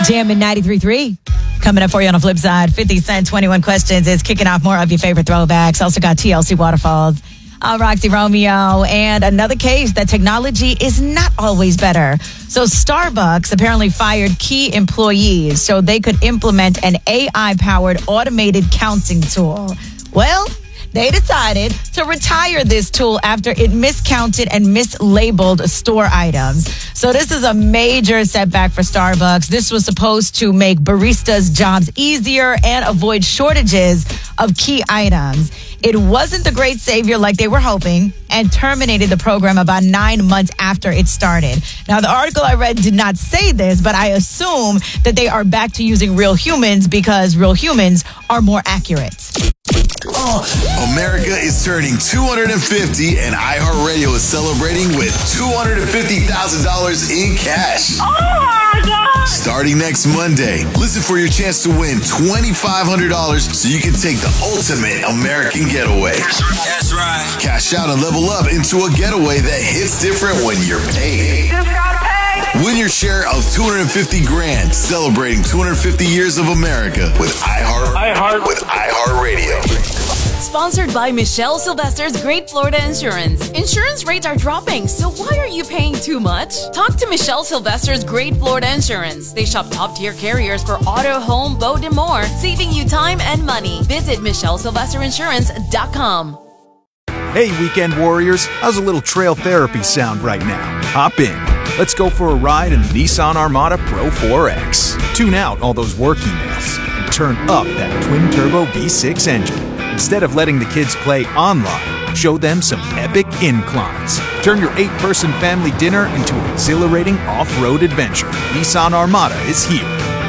Jammin' 93.3. Coming up for you on the flip side, 50 Cent, 21 Questions is kicking off more of your favorite throwbacks. Also got TLC Waterfalls, Roxy Romeo, and another case that technology is not always better. So Starbucks apparently fired key employees so they could implement an AI-powered automated counting tool. Well, they decided to retire this tool after it miscounted and mislabeled store items. So this is a major setback for Starbucks. This was supposed to make baristas' jobs easier and avoid shortages of key items. It wasn't the great savior like they were hoping and terminated the program about 9 months after it started. Now, the article I read did not say this, but I assume that they are back to using real humans because real humans are more accurate. America is turning 250 and iHeartRadio is celebrating with $250,000 in cash. Oh my God! Starting next Monday, listen for your chance to win $2,500 so you can take the ultimate American getaway. That's right. Cash out and level up into a getaway that hits different when you're paid. Just gotta pay. Win your share of $250 grand, celebrating 250 years of America with iHeartRadio. Sponsored by Michelle Sylvester's Great Florida Insurance. Insurance rates are dropping, so why are you paying too much? Talk to Michelle Sylvester's Great Florida Insurance. They shop top-tier carriers for auto, home, boat, and more, saving you time and money. Visit MichelleSylvesterInsurance.com. Hey, weekend warriors, how's a little trail therapy sound right now? Hop in. Let's go for a ride in the Nissan Armada Pro 4X. Tune out all those work emails and turn up that twin-turbo V6 engine. Instead of letting the kids play online, show them some epic inclines. Turn your 8-person family dinner into an exhilarating off-road adventure. Nissan Armada is here.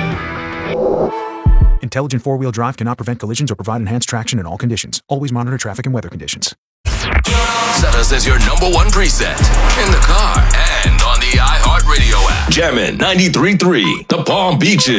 Intelligent four-wheel drive cannot prevent collisions or provide enhanced traction in all conditions. Always monitor traffic and weather conditions. Set us as your number one preset in the car and on the iHeartRadio app. Jammin' 93.3, the Palm Beaches.